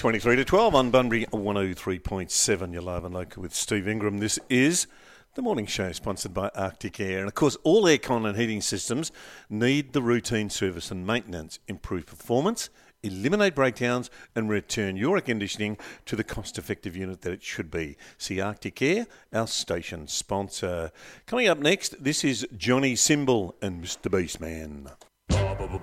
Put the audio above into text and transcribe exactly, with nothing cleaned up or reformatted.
twenty-three to twelve on Bunbury one oh three point seven. You're live and local with Steve Ingram. This is the morning show sponsored by Arctic Air. And of course, all aircon and heating systems need the routine service and maintenance, improve performance, eliminate breakdowns and return your air conditioning to the cost-effective unit that it should be. See Arctic Air, our station sponsor. Coming up next, this is Johnny Symbol and Mister Beastman.